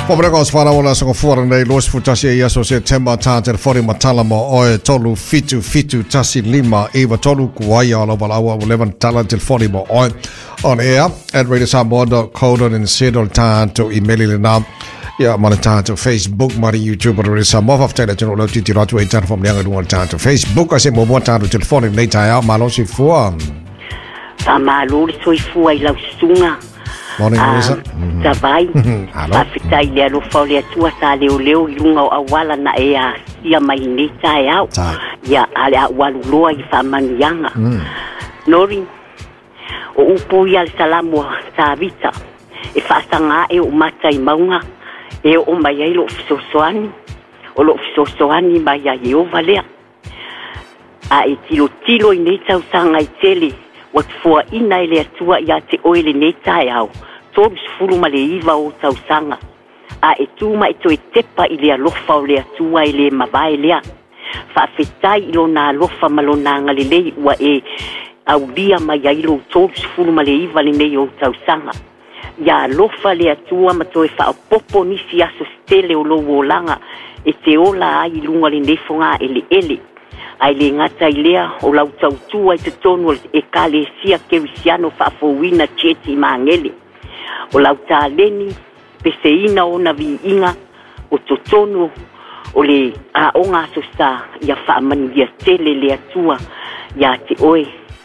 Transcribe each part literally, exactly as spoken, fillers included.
Obrigado para o nosso fora nei los futasi e aso September tātere fori matala mo oe tolu fitu fitu tasi lima eva tolu kuaia ala walawa eleven tala til fori mo oe on air at radio samoa dot co dot n z o tātou email le nā ia mana tātou Facebook mari YouTube radio samoa faftela tino lo titi ratu e tātou famlianga dunga tātou Facebook ase mo mo tātou telefoni nei tāia malosi fua Tamaluri soi fua i lau sunga Morning, Lisa. Tá vai. Tá fitai le no folia tua sa leo leo lunga awala na e a ia mai ni tai au. Ya ala walu loa I fa manianga. Nori. O upu ia salamu sa vita. E fa sanga e o matai maunga. E o mai ai lo fisosoani. O lo fisosoani mai ai o valea. A e tilo tilo I nei tau sanga I tele. Wat fua ina ele atua ia te oile nei tai au. Tobis fulu ma le iwa o tau sanga. A e tuma e to e tepa I le alofa o le atua I le mabae lea. Fa fetai ilo na alofa malona ngalilei ua e au lia ma ia ilo tobis fulu ma le iwa le nei o tau sanga. Ia alofa le atua ma to e fa popo nisi aso stele o lo wolanga e te ola ai lunga le nefonga ele ele. Ai le ngata I lea o lau tau tua I te tonu e kale sia kewisiano fa fowina cheti maangele. O lau tā leni peseina o na vi inga o totonu o le a onga sosa ia wha manu ia tele le atua ia te oe.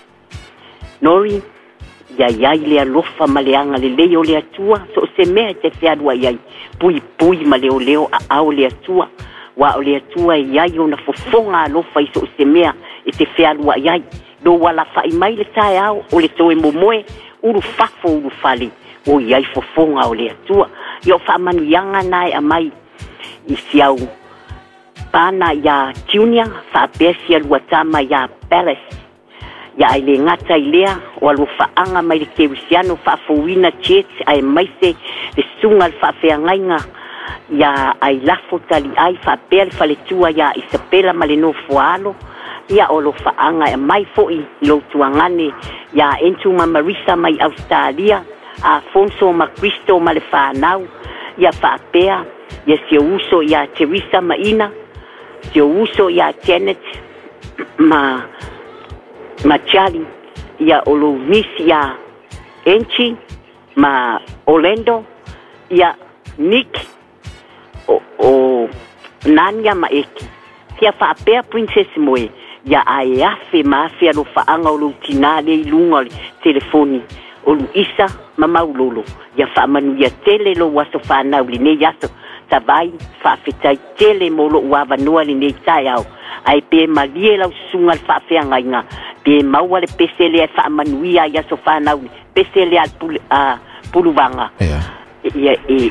Nori, ia iai le alofa ma le anga le leo le atua so se mea te whiarua iai pui pui ma leo leo a au le atua. Wa o le atua iai o na fofonga alofa I so se mea e te whiarua iai. Do wala whai mai le tae au o le toe momoe uru fafo uru fali. O iai fofonga o le atua. Io wha manu ianga nai a mai I siau pana ia Junior wha besia luatama ia Palace. Ia ai le ngata I lea o alu whaanga mai le kewisiano wha fowina chet ai mai se le sunga wha whiangainga. Ia ai lafo tali ai wha pēr wha le tua ia Isabela ma le no fualo. Ia o lo whaanga e mai foi lo tuangane ia entu ma Marisa mai Australia. Afonso ma Cristo ma le whanau ia whaapea ia se uso ia Teresa ma Ina se uso ia Janet ma ma Charlie ia olo Miss ia Enchi ma Orlando ia Nick o, o Nanya ma Eki ia whaapea Princess Moe ia aeafe ma afe alo whaanga o lo tinale I lunga le telefoni o Luisa mama ulolo ia fa manu ia tele lo waso fa na uli ne yaso tabai fa fitai tele molo wa no ali ne tai au ai pe malie la sunga fa fe ngainga pe mawale pesele fa manu ia yaso fa na uli pesele al pul a puluvanga ia e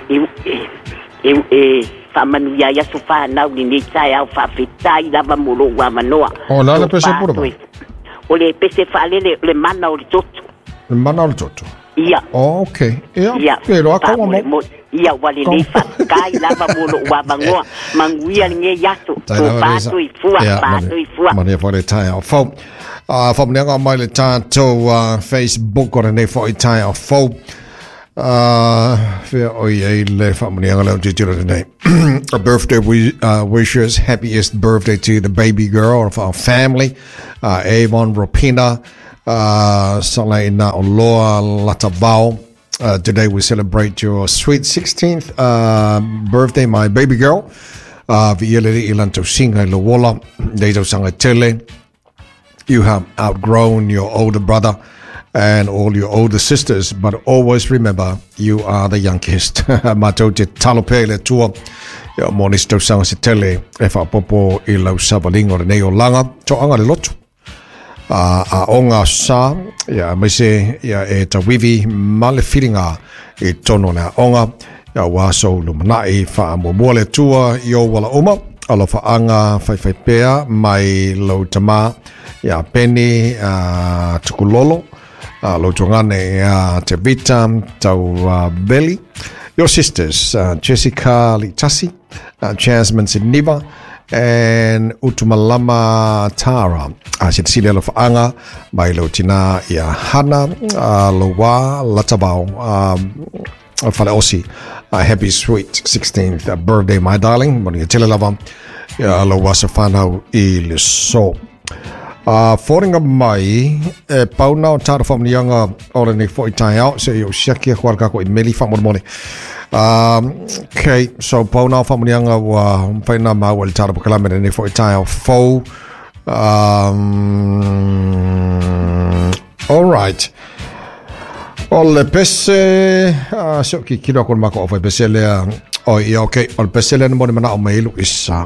e e fa manu ia yaso fa na uli ne tai au fa fitai lava molo wa manoa o la le pese puluvanga o le pese fa le le mana o toto le mana o toto Ia. Oh, okay. Ia. Ia. Pero acá mo. Ia wale nei fa kai lava molo wa bangoa manguia nge yato. So pato I fua, pato I fua. Mania for the time. Fo. Ah, fo mnenga mai le tanto Facebook or nei for time of fo. Ah, fe oi le fa mnenga le titolo nei. A birthday we uh, wishes happiest birthday to the baby girl of our family. Uh, Avon Rapina. Uh, Salaina Oloa Latabao. Uh, today we celebrate your sweet sixteenth uh, birthday, my baby girl. Uh, Vieleri Ilanto Singa Lowola, Dato Sangatele. You have outgrown your older brother and all your older sisters, but always remember you are the youngest. Matote Talopele Tua, your Monisto Sangatele, Efa Popo Ilo Sabalingo Neo Langa, Toanga Lotu. Uh, a onga sa ya mese ya e tawivi male filinga e tono na onga ya waso lumana e fa momole tua yo wala uma alo fa anga fai fai pea mai lo tama ya peni uh, tukulolo uh, lo tongane ya uh, te vita tau uh, belly your sisters uh, Jessica Litasi uh, Jasmine Siniva and Utumalama Tara. As it see of Anga, by Lotina, ya Hana, Lowa, Latabao, fale osi uh, happy sweet sixteenth birthday my darling moni tele lava ya lo wasa fanau I le so uh foringa mai e pauna o tara famnianga ora ni foi tai out se yo shaki kwal ka ko I meli famor moni um okay so pauna famnianga wa faina ma wel tara kala me ni foi tai out fo um all right Olle pesse uh, so ki kilo kon mako of pesse le o I okay ol pesse le mo mana o mailu isa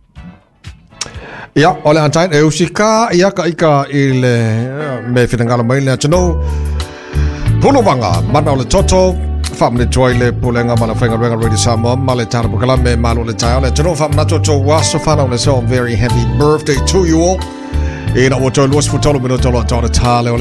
ya ole antain e usika ya ka ika ile me fitangalo mai le tno pulo vanga mana ole toto family toile pulenga mala fenga renga ready sama male tar bukala me malo le tayo le tno famna toto was fana ole so very happy birthday to you all ina wo to los futolo mino tolo tolo tale ole